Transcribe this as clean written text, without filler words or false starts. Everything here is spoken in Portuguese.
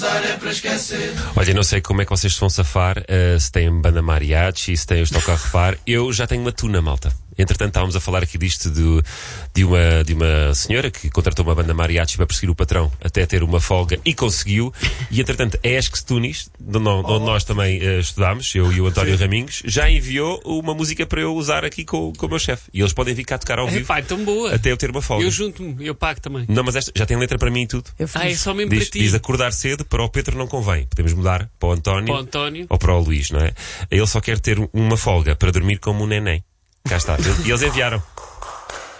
Olha, não sei como é que vocês se vão safar, se têm banda mariachi, se têm os toca a refar. Eu já tenho uma tuna, malta. Entretanto, estávamos a falar aqui disto de uma senhora que contratou uma banda mariachi para perseguir o patrão até ter uma folga e conseguiu. E entretanto, a ESC Tunis, onde nós também estudámos, eu e o António Raminhos, já enviou uma música para eu usar aqui com o meu chefe. E eles podem vir cá tocar ao vivo. Pá, tão boa. Até eu ter uma folga. Eu junto-me, eu pago também. Não, mas esta já tem letra para mim e tudo. É só mesmo Diz, para ti. diz acordar cedo, para o Pedro não convém. Podemos mudar para o António, ou para o Luís, não é? Ele só quer ter uma folga para dormir como um neném. Cá está. E eles enviaram.